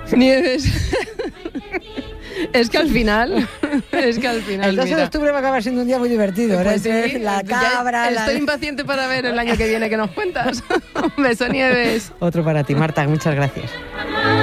Nieves. Es que al final. El 12 de octubre va a acabar siendo un día muy divertido. Pues sí, la cabra. Estoy impaciente para ver el año que viene que nos cuentas. Un beso, Nieves. Otro para ti, Marta, muchas gracias.